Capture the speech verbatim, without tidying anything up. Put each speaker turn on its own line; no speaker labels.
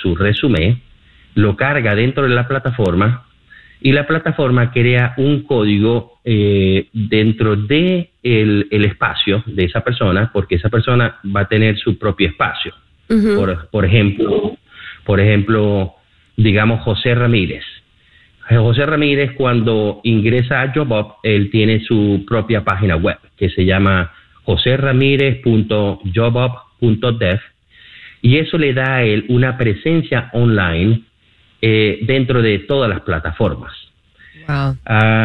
su resumen, lo carga dentro de la plataforma y la plataforma crea un código eh, dentro de el, el espacio de esa persona, porque esa persona va a tener su propio espacio. Uh-huh. Por, por ejemplo, por ejemplo, digamos José Ramírez. José Ramírez, cuando ingresa a JobUp, él tiene su propia página web que se llama jose ramírez punto jobup punto dev y eso le da a él una presencia online eh, dentro de todas las plataformas.
Wow.
Uh,